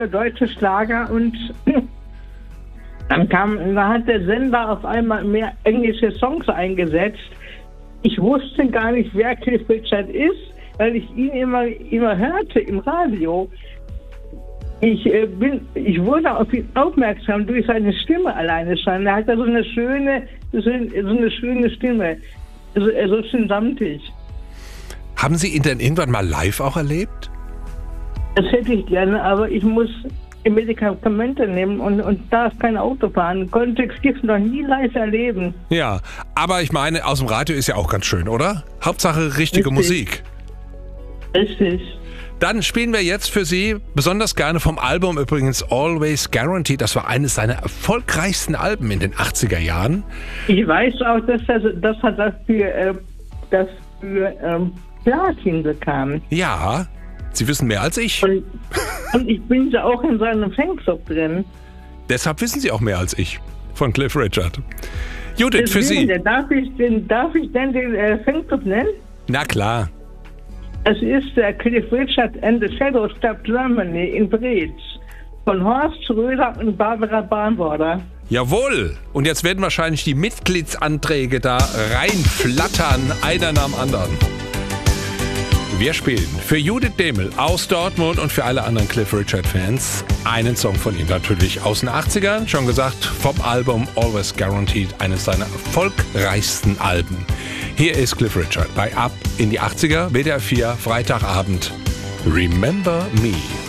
deutsche Schlager und da hat der Sender auf einmal mehr englische Songs eingesetzt. Ich wusste gar nicht, wer Cliff Richard ist, weil ich ihn immer hörte im Radio. Ich wurde auf ihn aufmerksam durch seine Stimme alleine schon. Er hat so eine schöne Stimme, so schön samtig. Haben Sie ihn denn irgendwann mal live auch erlebt? Das hätte ich gerne, aber ich muss Medikamente nehmen und darf kein Auto fahren. Konnte ich noch nie live erleben. Ja, aber ich meine, aus dem Radio ist ja auch ganz schön, oder? Hauptsache richtige Musik. Richtig. Dann spielen wir jetzt für Sie besonders gerne vom Album übrigens Always Guaranteed. Das war eines seiner erfolgreichsten Alben in den 80er Jahren. Ich weiß auch, dass er das für Platin bekam. Ja, Sie wissen mehr als ich. Und ich bin ja auch in seinem Fanclub drin. Deshalb wissen Sie auch mehr als ich von Cliff Richard. Judith, für Sie. Darf ich denn den Fanclub nennen? Na klar. Es ist der Cliff Richard and the Shadows Club Germany in Breetz von Horst Schröder und Barbara Barnborder. Jawohl! Und jetzt werden wahrscheinlich die Mitgliedsanträge da reinflattern, einer nach dem anderen. Wir spielen für Judith Demel aus Dortmund und für alle anderen Cliff Richard-Fans einen Song von ihm, natürlich aus den 80ern, schon gesagt, vom Album Always Guaranteed, eines seiner erfolgreichsten Alben. Hier ist Cliff Richard bei Ab in die 80er, WDR 4, Freitagabend. Remember Me.